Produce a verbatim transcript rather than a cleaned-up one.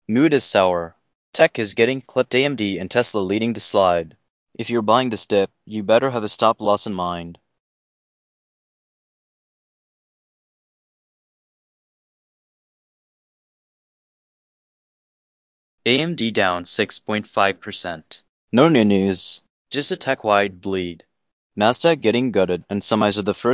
Mood is sour. Tech is getting clipped. A M D and Tesla leading the slide. If you're buying this dip, you better have a stop loss in mind. A M D down six point five percent. No new news, just a tech-wide bleed. Nasdaq getting gutted, and some eyes are the first